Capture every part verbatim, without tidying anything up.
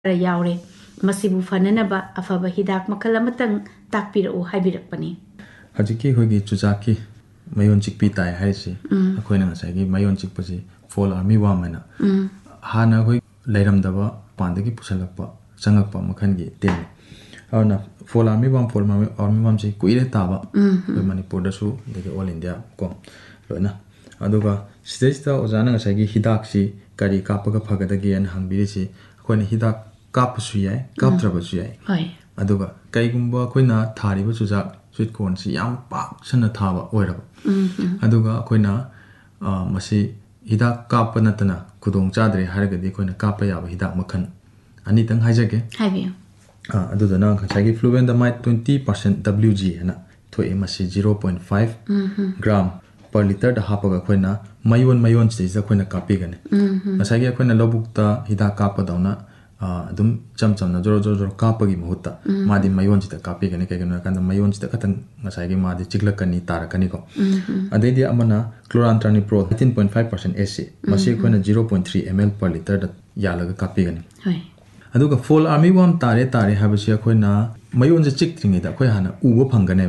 yaure masibu fananaba afaba hidak makal amatang takpirau haibirakpani hajiki hogi chujaki mayon chikpi tai haisi akoina ngasai mayon chikpasi fall army wa mana hana hoi leiramdaba pandagi pusalakpa changakpa makhangi ten awna fall army wa fall army wa chi kuire taba hoi manipur da su dege all india ko loina aduga stage ta ojana ngasai gi hidak si kari kapaga phagadagi an hangbiri si akoina hidak kapsu yai kaptrabasu yai hoi aduga kaigumba akoina thariba chujak sweet corn si yam pak sana thaba oiraba aduga akoina masi hidak kappa natana kudong chadre haragadi akoina kappa yaba hidak makhan ani tang haijage haibiyo aduda na khasagi fluventamide twenty percent W G hana thoi masi zero point five gram per liter da hapaga akoina mayon mayon stage akoina kapi gane khasagi akoina lobukta hidak kappa dauna adum cham cham na joro joro joro kapagi mahutta madi mayon chita kapi gane kai gane kan mayon chita katang ngasai gi madi chiglakani tarakani ko adei dia amana chlorantraniliprol eighteen point five percent S C masi koina zero point three milliliters per liter da yalaga kapi gane hoi aduga fall army worm tare tare habisi akoina mayon je chiktringi da koi hana ubo phangane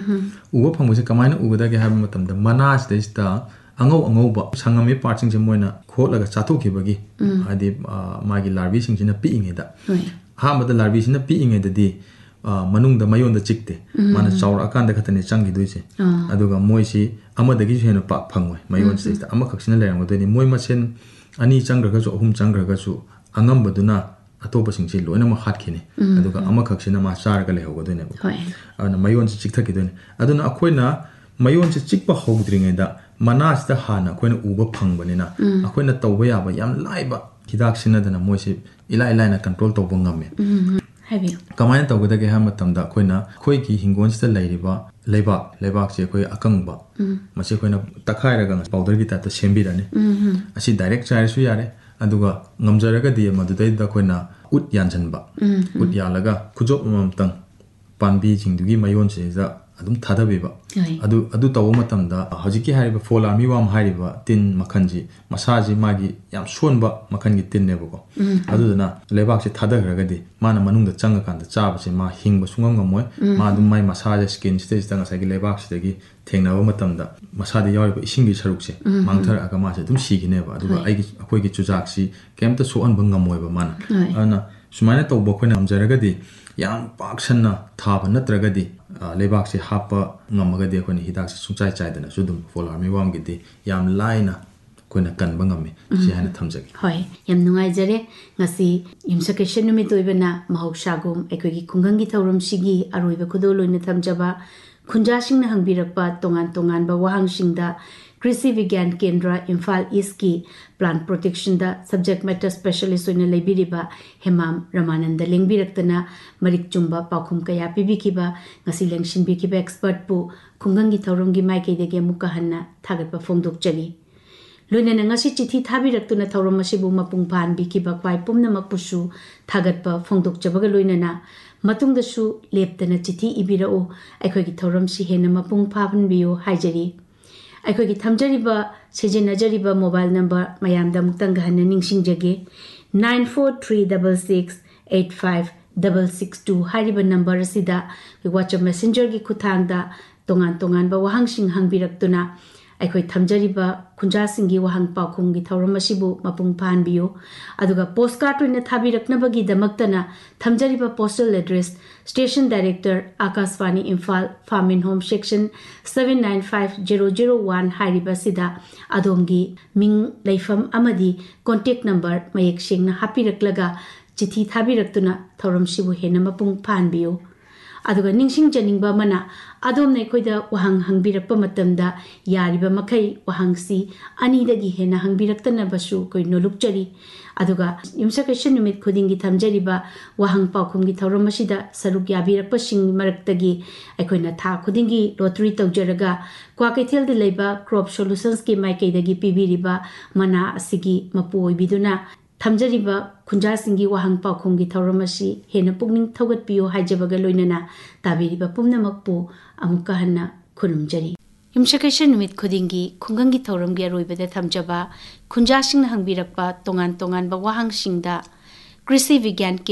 ubo phangbuse kamaina ubada ge hab matam da manas de sta angau angau ba sangami partsing je moina kholaga chathukibagi adi magi larvi sing sina pi inge da ha mada larvi sina pi inge da di manung da mayon da chikte mana chaur akan da khatani changi duise aduga moi si amadagi hena pa phangoi mayon se sta ama khaksina lerang godani moi masen ani changraga so hum changraga su angam baduna atopa sing si loina ma khatkine aduga ama khaksina ma charga le hogodone ana mayon si chikthaki done aduna akoina mayon si chikpa hogdringe da manas da hana akoina uba phangbani na akoina tawba yaba yam laiba hidak sina dana moisi ila ila na control tawba ngame haibiyo kamaina tawgada ge ha matamda akoina khoi ki hingon sta lairiba leiba leibak se koi akangba mase koina takhairaga powder gi ta ta sembirane asi direct chai su yare aduga ngamjaraga di madudai da koina ut yanjanba ut yalaga khujop mamtang panbi jingdugi mayon se za adum thadabiba adu adu tawo matamda hajiki hariba fall army wam hariba tin makhanji masaji magi yam sonba makhangi tin nebako adudana lebak se thadagraga di mana manungda changa kanda chaba se ma hingba sungam ngamoi ma adum mai masaja skin stage tanga sagi lebak se dagi thengnawa matamda masada yawriba isingi saruk se mangthar aga ma se dum sigineba aduga ai akoi gi chujak si kemta so an bangamoiba mana ana sumaina tawba khoina amjaraga di yam paksanna thaba natragadi lebak se hapa ngamagadi akoina hidak se sungchai chaidana sudum fall army wam gidi yam laina koina kanba ngame si hana thamjagi hoi yam nungai jare ngasi imsakation numit oibana mahausagum ekogi khungangi thauram sigi aroiba khudol loina thamjaba khunja singna hangbirakpa tongan tongan ba wahang singda कृषि विज्ञान केंद्र Imphal east की plant protection दा subject matter specialist ओइना लेबिरिबा Hemam Ramanand लेंबिरक्तना Marik चुंबा पाखुम कया पिबिखिबा ngasi lengsinbikiba expert pu khungangi thauramgi maikeidege muka hanna thagatpa phongdokchani loinana ngasi chithi thabiraktuna thauram asibu mapung phan bikiba kwai pumna makpusu thagatpa phongdokchabaga loinana matungdasu leptana chithi ibirao aikhogi thauram si hena mapung phaban biyo haijari aikhogi thamjariba sijinajariba mobile number mayamda muktang hanna ningsingjage nine four three six six eight five six six two hariba number asida WhatsApp messenger gi khuthangda tongan tongan ba wahang sing hangbiraktuna aikhoi thamjariba khunja singi wahang pakhum gi thauram asibu mapung phan biyo aduga postcard oina thabiraknabagi damaktana thamjariba postal address Station Director Akashvani Imphal Farm and Home Section seven nine five zero zero one hariba sida adomgi ming leifam amadi contact number mayek singna hapiraklaga chithi thabiraktuna thauram sibu hena mapung phan biyo aduga ningsing janingba mana adom nei khoida wahang hangbirakpa matamda yariba makai wahangsi ani dagi hena hangbiraktana basu koi nolukchari aduga imsakation numit khudingi thamjariba wahang pakhumgi thauram asida saruk yabirakpa sing maraktagi aikoina tha khudingi lottery tawjaraga kwakethel de leiba crop solutions ki maikeidagi pibiriba mana asigi mapu oibiduna thamjariba khunja singi wahang pakhumgi thauram asi hena pugning thogat piyo haijabaga loinana tabiriba pumnamakpu amuka hanna khurumjari imsakation numit khudingi khungangi thauramgi aroibada thamjaba khunja singna hangbirakpa tongan tongan ba wahang singda कृषि विज्ञान